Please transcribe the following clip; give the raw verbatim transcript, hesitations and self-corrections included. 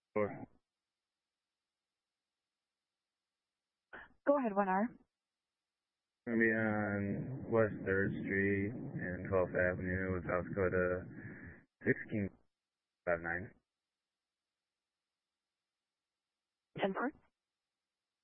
Four. Go ahead, one R. Gonna be on West third Street and twelfth Avenue with South Dakota sixteen five nine. ten four.